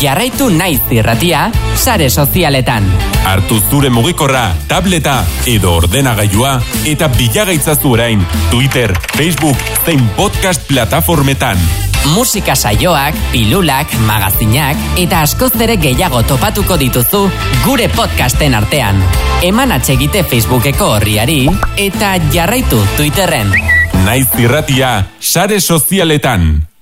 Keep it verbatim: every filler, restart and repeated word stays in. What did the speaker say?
Jarraitu Naiz Irratia sare sozialetan. Hartu zure mugikorra, tableta edo ordenagailua eta bilagaitzazu orain Twitter, Facebook zein podcast plataformetan. Musika saioak, pilulak, magazinak eta askoz ere gehiago topatuko dituzu gure podcasten artean. Eman atsegite Facebookeko orriari eta jarraitu Twitterren. Naiz Irratia sare sozialetan.